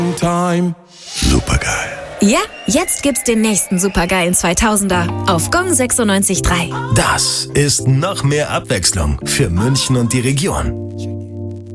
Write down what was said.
Time. Supergeil. Ja, jetzt gibt's den nächsten supergeilen 2000er auf Gong 96.3. Das ist noch mehr Abwechslung für München und die Region.